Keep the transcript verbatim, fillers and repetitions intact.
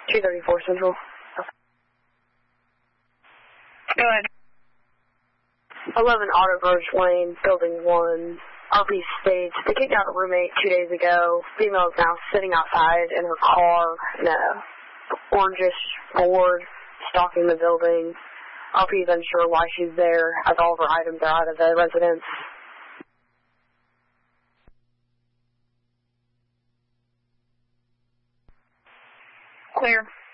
two thirty-four Central. Go ahead. eleven Auto Verge Lane, Building one. R P states they kicked out a roommate two days ago. Female is now sitting outside in her car in a orangish Ford, stalking the building. R P is unsure why she's there, as all of her items are out of the residence. Clear.